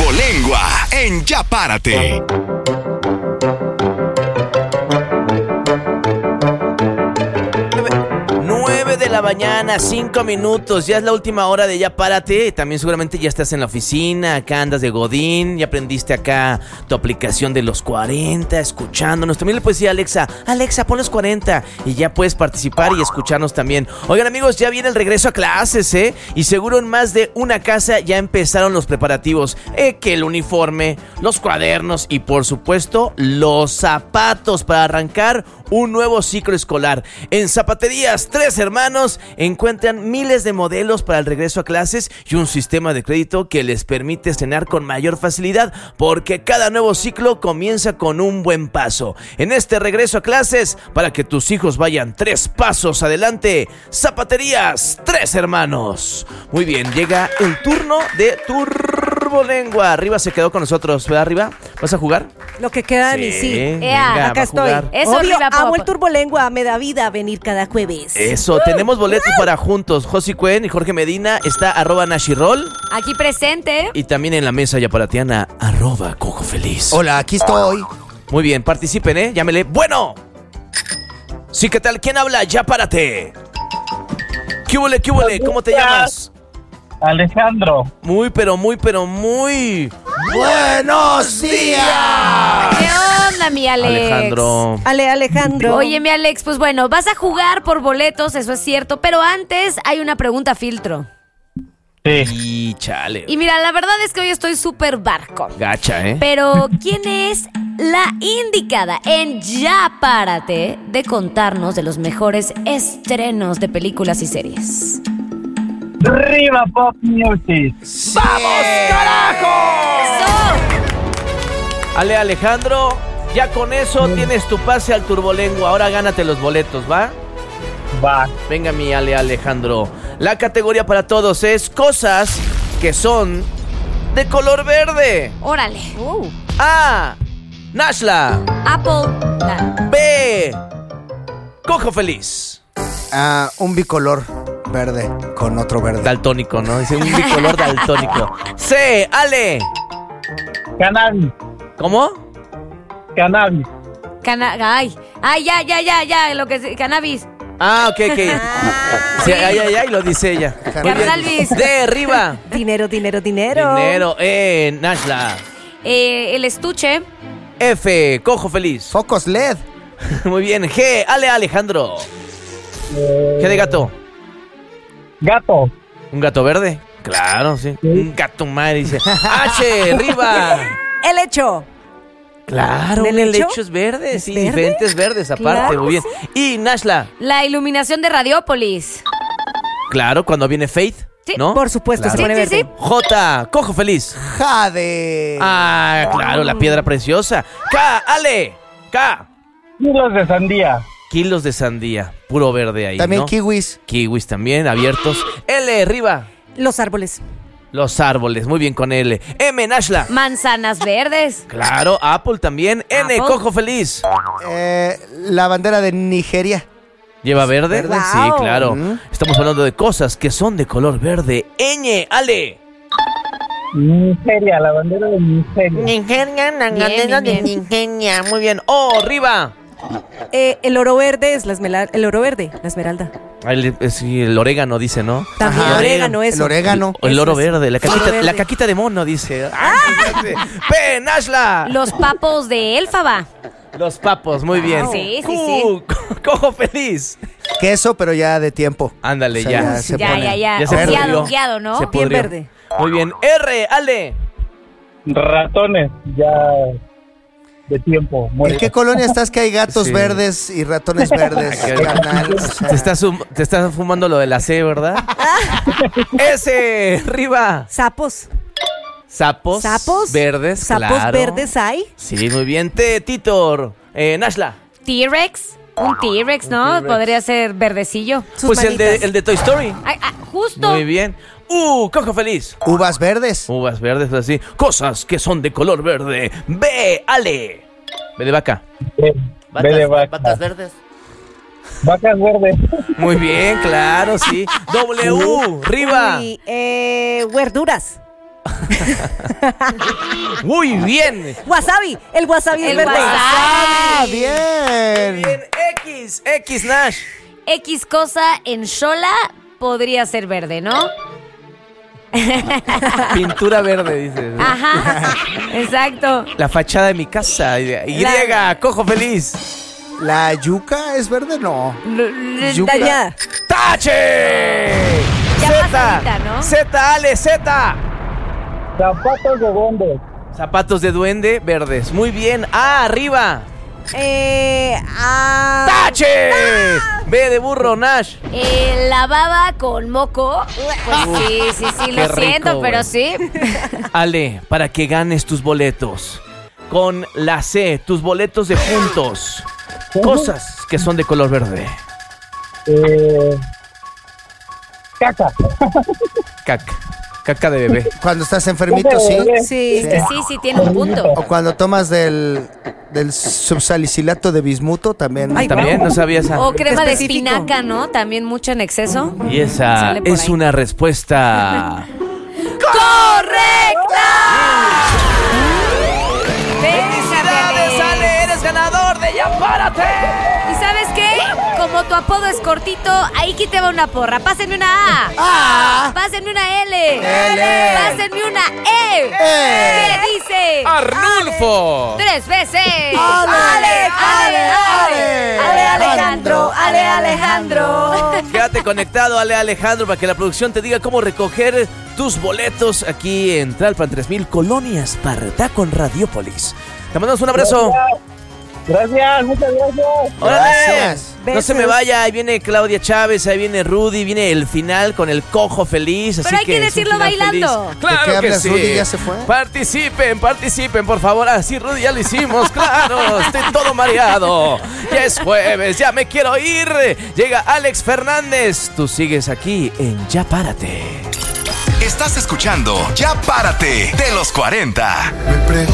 Turbolengua en Ya Párate. De la mañana, 5 minutos. Ya es la última hora de Ya Párate. También seguramente ya estás en la oficina, acá andas de godín, ya aprendiste acá tu aplicación de los 40, escuchándonos. También le puedes decir a Alexa, pon los 40 y ya puedes participar y escucharnos también. Oigan, amigos, ya viene el regreso a clases, y seguro en más de una casa ya empezaron los preparativos, que el uniforme, los cuadernos y por supuesto los zapatos para arrancar un nuevo ciclo escolar. En Zapaterías Tres Hermanos encuentran miles de modelos para el regreso a clases y un sistema de crédito que les permite estrenar con mayor facilidad, porque cada nuevo ciclo comienza con un buen paso. En este regreso a clases, para que tus hijos vayan 3 pasos adelante, Zapaterías Tres Hermanos. Muy bien, llega el turno de Turbolengua. Arriba se quedó con nosotros, ¿verdad, Arriba? ¿Vas a jugar? Lo que queda de mí, sí. Venga, acá estoy. Eso, Obvio, Arriba, amo el Turbolengua, me da vida venir cada jueves. Eso, tenemos boletos para juntos. Josi Cuen y Jorge Medina, está @Nashirol. Aquí presente. Y también en la mesa yaparatiana, @Cojo Feliz. Hola, aquí estoy. Muy bien, participen, llámele. Bueno. Sí, ¿qué tal? ¿Quién habla? Ya párate. ¿Qué huele? ¿Cómo te llamas? Alejandro. Muy. ¡Buenos días! ¿Qué onda, mi Alex? Alejandro. Oye, mi Alex, pues bueno, vas a jugar por boletos, eso es cierto, pero antes hay una pregunta filtro. Sí. Y chale. Y mira, la verdad es que hoy estoy súper barco. Gacha, Pero, ¿quién es la indicada en Ya Párate de contarnos de los mejores estrenos de películas y series? ¡Arriba Pop Music! ¡Vamos, carajo! ¡Eso! Alejandro, ya con eso tienes tu pase al Turbolengua. Ahora gánate los boletos, ¿va? Va. Venga, mi Alejandro. La categoría para todos es cosas que son de color verde. Órale. A. Nashla. Apple. B. Cojo Feliz. Un bicolor verde con otro verde. Daltónico, ¿no? Dice un bicolor daltónico. C. Ale. Cannabis. ¿Cómo? Cannabis. Ya, lo que es cannabis. Ah, ok. Sí, ay, lo dice ella. Cannabis. D. Arriba. Dinero. Dinero. E. Nashla. El estuche. F. Cojo Feliz. Focos LED. Muy bien. G. Alejandro. G de gato. Gato. ¿Un gato verde? Claro, sí. Un gato madre, dice. H. Arriba. El hecho. Claro, ¿El el lecho? lecho es verde, sí, verde? diferentes verdes aparte, Claro, muy bien. Y Nashla, La iluminación de Radiópolis. claro, cuando viene Faith, Sí, ¿no? Por supuesto, Claro. se pone verde. Sí. J, Cojo Feliz. Jade. Ah, claro, la piedra preciosa. K, Ale, K. Kilos de sandía. Kilos de sandía, puro verde ahí, También ¿no? kiwis. Kiwis también, abiertos. L, arriba. Los árboles. Los árboles, muy bien con L. M, Nashla. Manzanas verdes. Claro, Apple también. N, Apple. Cojo Feliz. La bandera de Nigeria. ¿Lleva verde? ¿Verde? Sí, Wow. claro. Estamos hablando de cosas que son de color verde. Ñ, Ale. Nigeria, la bandera de Nigeria. Bien. Muy bien. O, arriba. El oro verde es la esmeralda. Sí, el orégano dice, ¿no? También Ajá. orégano, eso. El orégano. O el Eso oro es. verde, la Oro caquita, verde. la caquita de mono, dice. P, Nashla. Los papos de Elfaba. Los papos, muy bien. Sí, sí, Q, Cojo Feliz. Queso, pero ya de tiempo. Ándale, O sea, ya. se Ya, pone. ya. se Guiado, pudrió. guiado, ¿no? Se Bien pudrió. verde. Muy bien. R, Ale. Ratones, ya de tiempo. ¿En qué colonia estás que hay gatos Sí. verdes y ratones verdes? Carnal, o sea, Te estás fumando lo de la C, ¿verdad? S, arriba. Sapos. Sapos. Sapos. Verdes, Sapos claro. verdes hay. Sí, muy bien. T, Titor. Nashla. T-Rex. Un T-Rex, ¿no? T-Rex. Podría ser verdecillo. Sus Pues manitas. el de Toy Story. Ay, justo. Muy bien. Cojo Feliz. uvas verdes. Uvas verdes, así. Cosas que son de color verde. B, Ale. B de vaca. B de vaca. Vacas verdes. Vacas verdes. Muy bien, claro, sí. W, arriba. Y, verduras. Muy bien. Wasabi. El wasabi es El verde. wasabi. ¡Ah, bien! Bien, X, Nash. X cosa en Xola podría ser verde, ¿no? Pintura verde, dices. Ajá, exacto. La fachada de mi casa. Y, cojo feliz. ¿La yuca es verde? No. Yuca. Dañada. ¡Tache! Ya Z, pasadita, ¿no? Z, Ale, Z. Zapatos de duende. Zapatos de duende verdes. Muy bien. A, arriba. ¡Tache! B de burro, Nash. La baba con moco. Pues sí, Qué lo rico, siento, pero güey. sí. Ale, para que ganes tus boletos. Con la C, tus boletos de puntos. Cosas que son de color verde. Caca. Caca de bebé. Cuando estás enfermito, sí. Sí. Sí, tiene un punto. O cuando tomas del subsalicilato de bismuto, también. Ay, También no sabía esa. O crema de específico. espinaca, ¿no? También mucho en exceso. Y esa Sale por es ahí. una respuesta. ¡Correcta! ¡Felicidades, Ale! ¡Eres ganador de Ya Párate! ¿Y sabes qué? Como tu apodo es cortito, ahí que te va una porra. Pásenme una A. Pásenme una L. Pásenme una E. ¿Qué dice? ¡Arnulfo! 3 veces. Ale, Alejandro. Ale, Alejandro. Quédate conectado, Ale Alejandro, para que la producción te diga cómo recoger tus boletos aquí en Tlalpan 3000, Colonia Esparta con Radiópolis. Te mandamos un abrazo. Gracias, muchas gracias. ¡Órale! Gracias. No se me vaya, ahí viene Claudia Chávez, ahí viene Rudy, viene el final con el cojo feliz. Pero así hay que es un decirlo final bailando. feliz. Claro ¿De qué que hablas, sí. Rudy? ¿Ya se fue? Participen, por favor. Así, Rudy, ya lo hicimos, claro. Estoy todo mareado. Ya es jueves, ya me quiero ir. Llega Alex Fernández. Tú sigues aquí en Ya Párate. Estás escuchando Ya Párate de los 40. Me pregunto